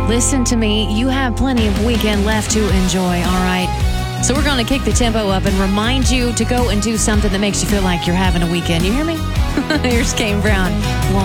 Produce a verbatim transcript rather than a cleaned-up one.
listen to me. You have plenty of weekend left to enjoy, all right? So we're going to kick the tempo up and remind you to go and do something that makes you feel like you're having a weekend. You hear me? Here's Kane Brown. One.